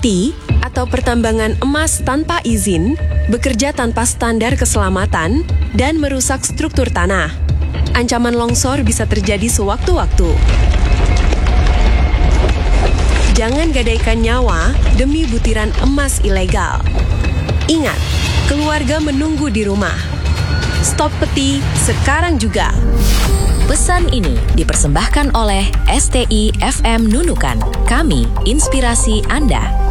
peti atau pertambangan emas tanpa izin, bekerja tanpa standar keselamatan, dan merusak struktur tanah. Ancaman longsor bisa terjadi sewaktu-waktu. Jangan gadaikan nyawa demi butiran emas ilegal. Ingat, keluarga menunggu di rumah. Stop peti sekarang juga. Pesan ini dipersembahkan oleh STI FM Nunukan. Kami, inspirasi Anda.